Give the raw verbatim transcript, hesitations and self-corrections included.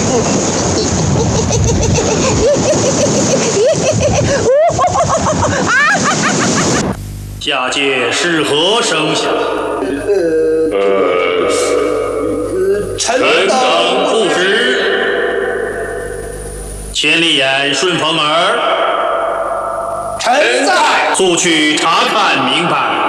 下界是何声响？ 呃， 臣等不知。千里眼、顺风耳， 臣在。 速去查看明白。